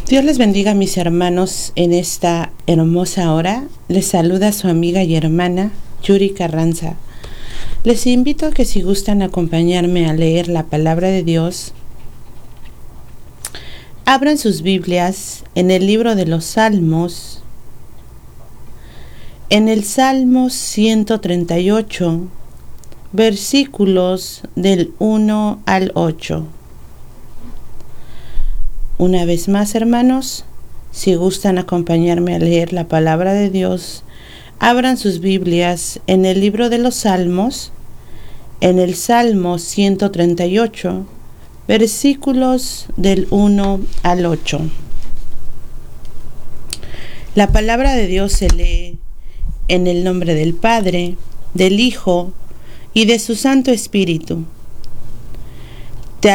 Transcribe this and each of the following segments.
Dios les bendiga, mis hermanos, en esta hermosa hora. Les saluda su amiga y hermana Yuri Carranza. Les invito a que, si gustan acompañarme a leer la palabra de Dios, abran sus Biblias en el libro de los Salmos, en el Salmo 138, versículos del 1 al 8. Una vez más, hermanos, si gustan acompañarme a leer la palabra de Dios, abran sus Biblias en el libro de los Salmos, en el Salmo 138, versículos del 1 al 8. La palabra de Dios se lee en el nombre del Padre, del Hijo y de su Santo Espíritu. Te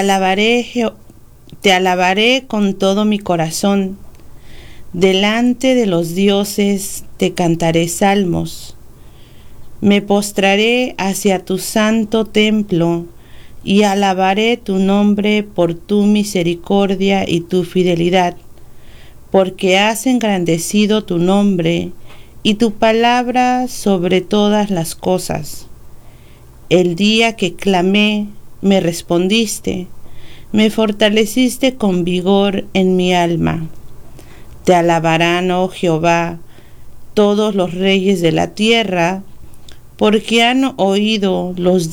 alabaré con todo mi corazón. Delante de los dioses te cantaré salmos. Me postraré hacia tu santo templo y alabaré tu nombre por tu misericordia y tu fidelidad, porque has engrandecido tu nombre y tu palabra sobre todas las cosas. El día que clamé, me respondiste. Me fortaleciste con vigor en mi alma. Te alabarán, oh Jehová, todos los reyes de la tierra, porque han oído los